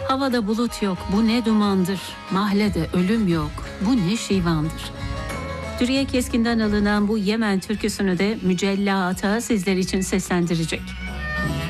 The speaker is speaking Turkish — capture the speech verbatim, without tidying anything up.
Havada bulut yok, bu ne dumandır. Mahallede ölüm yok, bu ne şivandır. Dürüye Keskin'den alınan bu Yemen türküsünü de Mücella Ata sizler için seslendirecek.